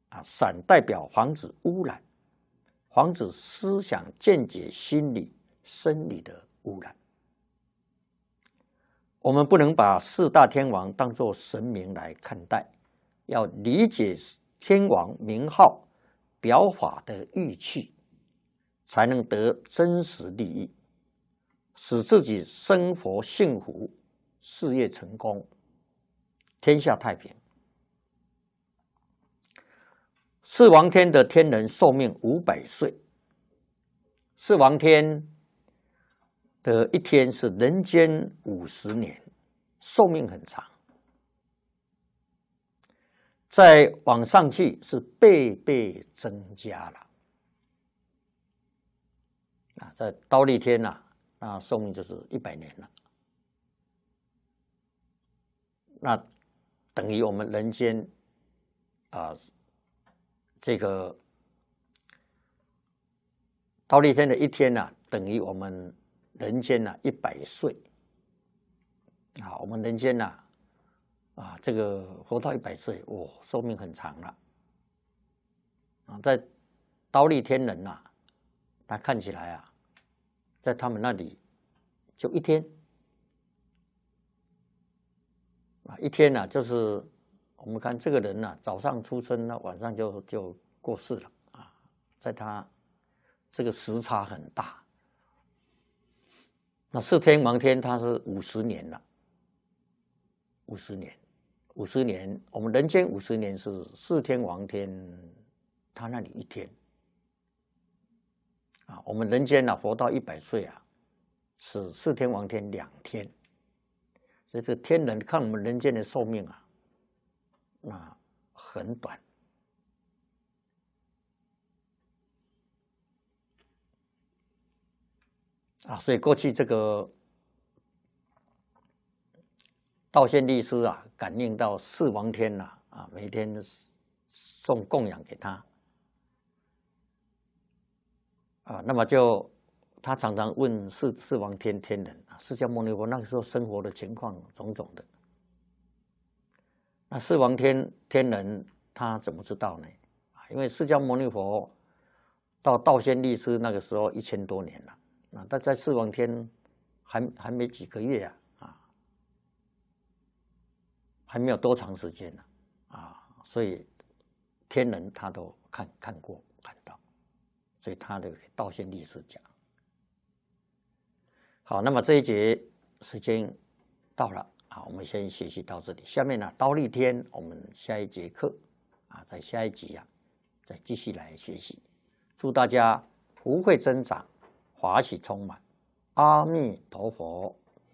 闪代表防止污染，防止思想、见解、心理、生理的污染。我们不能把四大天王当作神明来看待，要理解天王名号表法的义趣，才能得真实利益，使自己生活幸福，事业成功，天下太平。四王天的天人寿命500岁，四王天的一天是人间50年，寿命很长。再往上去是倍倍增加了。在忉利天那寿命就是100年了。那等于我们人间这个忉利天的一天等于我们人间100岁。我们人间这个活到100岁，寿命很长了。在忉利天人他看起来在他们那里就一天。一天就是我们看这个人早上出生，晚上就过世了在他这个时差很大。那四天王天他是50年了，50年，我们人间50年是四天王天他那里一天我们人间活到100岁是四天王天2天。所以这个天人看我们人间的寿命很短。所以过去这个道宣律师感应到四王天每天送供养给他那么他常常问四王天天人释迦牟尼佛那个时候生活的情况种种的。那四王天人他怎么知道呢？因为释迦牟尼佛到道宣律师那个时候1000多年了，但在四王天还没几个月还没有多长时间所以天人他都看过看到，所以他的道宣律师讲。好，那么这一节时间到了我们先学习到这里。下面忉利天我们下一节课在下一集再继续来学习。祝大家福慧增长，法喜充满。阿弥陀佛。